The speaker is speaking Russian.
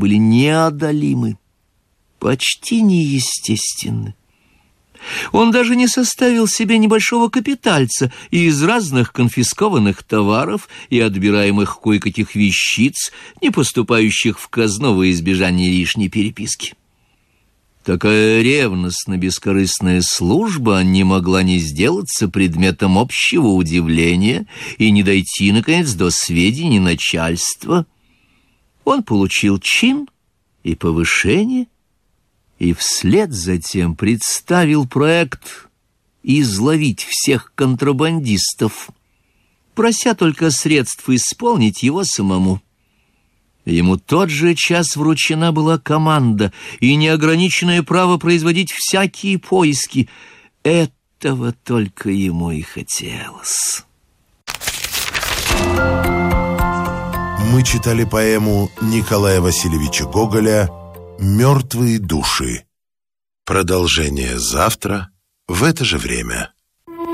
были неодолимы, почти неестественны. Он даже не составил себе небольшого капитальца из разных конфискованных товаров и отбираемых кое-каких вещиц, не поступающих в казну во избежание лишней переписки. Такая ревностно-бескорыстная служба не могла не сделаться предметом общего удивления и не дойти, наконец, до сведений начальства. Он получил чин и повышение, и вслед за тем представил проект изловить всех контрабандистов, прося только средств исполнить его самому. Ему тот же час вручена была команда и неограниченное право производить всякие поиски. Этого только ему и хотелось. Мы читали поэму Николая Васильевича Гоголя «Мертвые души». Продолжение завтра в это же время.